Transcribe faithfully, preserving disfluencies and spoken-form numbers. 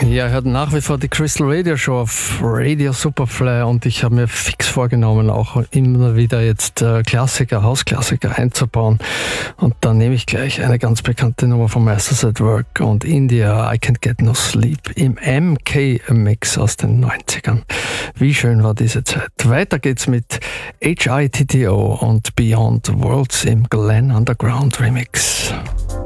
Ja, ihr hört nach wie vor die Crystal Radio Show auf Radio Superfly und ich habe mir fix vorgenommen, auch immer wieder jetzt äh, Klassiker, Hausklassiker einzubauen. Und da nehme ich gleich eine ganz bekannte Nummer von Masters at Work und India, I Can't Get No Sleep im M K-Mix aus den neunzigern. Wie schön war diese Zeit. Weiter geht's mit H I T T O und Beyond Worlds im Glen Underground Remix.